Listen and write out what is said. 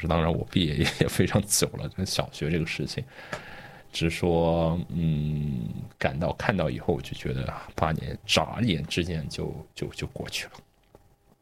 时，当然我毕业也非常久了，跟小学这个事情，只是说看到以后，我就觉得8年眨眼之间就过去了。